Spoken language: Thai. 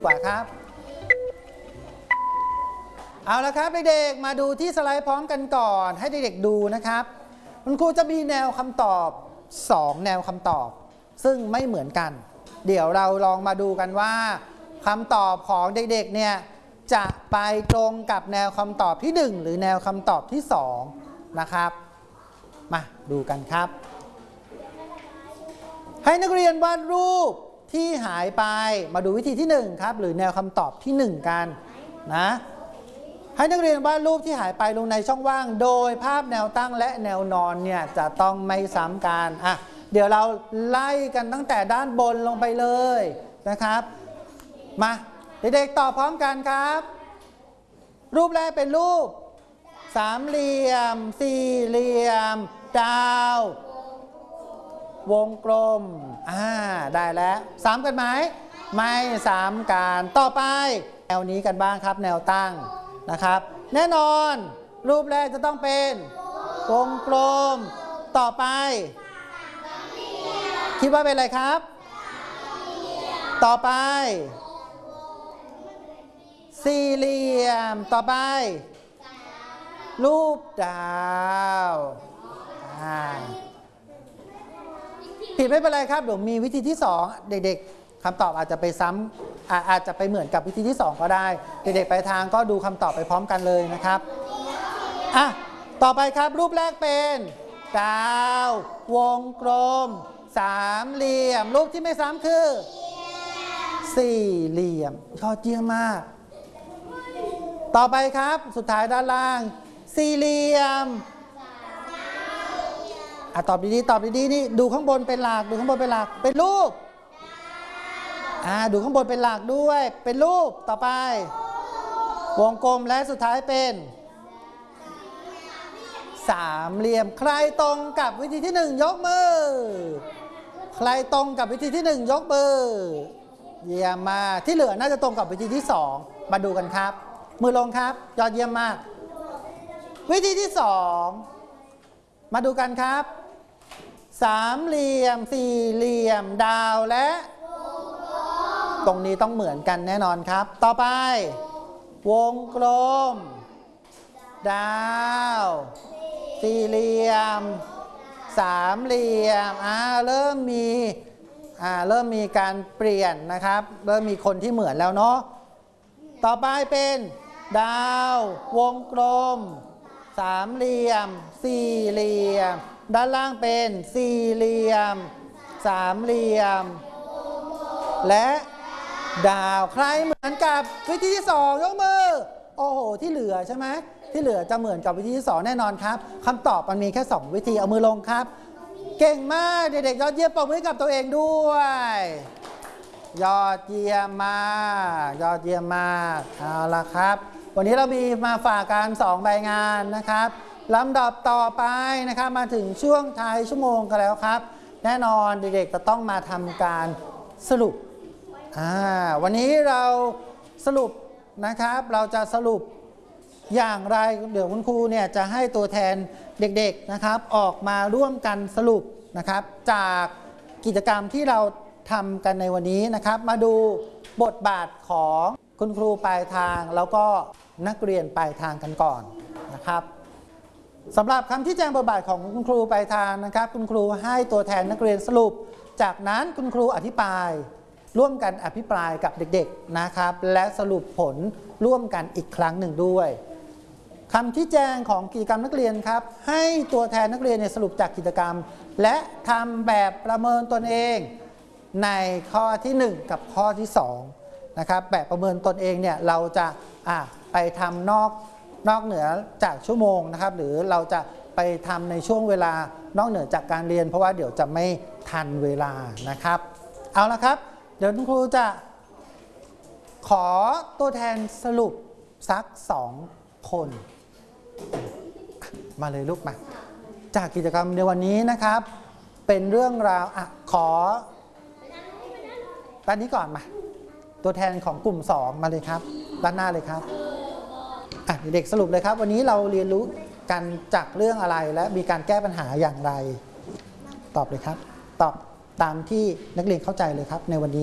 กว่าครับเอาละครับเด็กๆมาดูที่สไลด์พร้อมกันก่อนให้เด็กๆดูนะครับคุณครูจะมีแนวคำตอบ2แนวคำตอบซึ่งไม่เหมือนกันเดี๋ยวเราลองมาดูกันว่าคำตอบของเด็กๆเนี่ยจะไปตรงกับแนวคำตอบที่1หรือแนวคำตอบที่2นะครับมาดูกันครับให้นักเรียนวาดรูปที่หายไปมาดูวิธีที่1ครับหรือแนวคำตอบที่1กันนะให้นักเรียนวาดรูปที่หายไปลงในช่องว่างโดยภาพแนวตั้งและแนวนอนเนี่ยจะต้องไม่ซ้ำกันเดี๋ยวเราไล่กันตั้งแต่ด้านบนลงไปเลยนะครับมาเด็กๆตอบพร้อมกันครับรูปแรกเป็นรูปสามเหลี่ยมสี่เหลี่ยมดาววงกลมได้แล้วซ้ำกันไหมไม่ซ้ำกันต่อไปแนวนี้กันบ้างครับแนวตั้งนะครับแน่นอนรูปแรกจะต้องเป็นวงกลมต่อไปคิดว่าเป็นอะไรครับต่อไปสี่เหลี่ยมต่อไปรูปดาวผิดไม่เป็นไรครับเดี๋ยวมีวิธีที่2เด็กๆคำตอบอาจจะไปซ้ำอาจจะไปเหมือนกับวิธีที่2ก็ได้เด็กๆไปทางก็ดูคำตอบไปพร้อมกันเลยนะครับต่อไปครับรูปแรกเป็นดาววงกลมสามเหลี่ยมรูปที่ไม่ซ้ำคือสี่เหลี่ยมยอดเยี่ยมมากต่อไปครับสุดท้ายด้านล่างสี่เหลี่ยมตอบดีๆตอบดีๆนี่ดูข้างบนเป็นหลักดูข้างบนเป็นหลักเป็นรูปดูข้างบนเป็นหลักด้วยเป็นรูปต่อไปวงกลมและสุดท้ายเป็นสามเหลี่ยมใครตรงกับวิธีที่1ยกมือใครตรงกับวิธีที่1ยกมือเยี่ยมมากที่เหลือน่าจะตรงกับวิธีที่2มาดูกันครับมือลงครับยอดเยี่ยมมากวิธีที่2มาดูกันครับสามเหลี่ยมสี่เหลี่ยมดาวและตรงนี้ต้องเหมือนกันแน่นอนครับต่อไปวงกลมดาวสี่เหลี่ยมสามเหลี่ยมเริ่มมีการเปลี่ยนนะครับเริ่มมีคนที่เหมือนแล้วเนาะต่อไปเป็นดาววงกลมสามเหลี่ยมสี่เหลี่ยมด้านล่างเป็นสี่เหลี่ยมสามเหลี่ยมและดาวใครเหมือนกับวิธีที่2ยกมือโอ้โหที่เหลือใช่ไหมที่เหลือจะเหมือนกับวิธีที่2แน่นอนครับคำตอบมันมีแค่2วิธีเอามือลงครับเก่งมากเด็กๆยอดเยี่ยมปรบมือกับตัวเองด้วยยอดเยี่ยมมากยอดเยี่ยมมากเอาละครับวันนี้เรามีมาฝากการ2ใบงานนะครับลำดับต่อไปนะครับมาถึงช่วงท้ายชั่วโมงกันแล้วครับแน่นอนเด็กๆจะต้องมาทำการสรุปวันนี้เราสรุปนะครับเราจะสรุปอย่างไรเดี๋ยวคุณครูเนี่ยจะให้ตัวแทนเด็กๆนะครับออกมาร่วมกันสรุปนะครับจากกิจกรรมที่เราทำกันในวันนี้นะครับมาดูบทบาทของคุณครูปลายทางแล้วก็นักเรียนปลายทางกันก่อนนะครับสำหรับคำที่แจ้งบทบาทของคุณครูปลายทางนะครับคุณครูให้ตัวแทนนักเรียนสรุปจากนั้นคุณครูอธิบายร่วมกันอภิปรายกับเด็กๆนะครับและสรุปผลร่วมกันอีกครั้งหนึ่งด้วยคำที่แจ้งของกิจกรรมนักเรียนครับให้ตัวแทนนักเรียนสรุปจากกิจกรรมและทำแบบประเมินตนเองในข้อที่1กับข้อที่2นะครับแบบประเมินตนเองเนี่ยเราจะไปทำนอกเหนือจากชั่วโมงนะครับหรือเราจะไปทำในช่วงเวลานอกเหนือจากการเรียนเพราะว่าเดี๋ยวจะไม่ทันเวลานะครับเอาละครับเดี๋ยวคุณครูจะขอตัวแทนสรุปสัก2คนมาเลยลูกมาจากกิจกรรมในวันนี้นะครับเป็นเรื่องราวขอด้านนี้ก่อนมาตัวแทนของกลุ่ม2มาเลยครับด้านหน้าเลยครับเด็กสรุปเลยครับวันนี้เราเรียนรู้กันจากเรื่องอะไรและมีการแก้ปัญหาอย่างไรตอบเลยครับตอบตามที่นักเรียนเข้าใจเลยครับในวันนี้